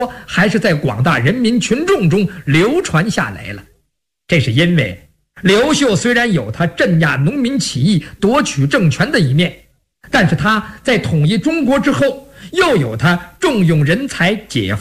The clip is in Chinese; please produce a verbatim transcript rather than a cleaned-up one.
还是在广大人民群众中流传下来了。这是因为刘秀虽然有他镇压农民起义、夺取政权的一面，但是他在统一中国之后，又有他重用人才、解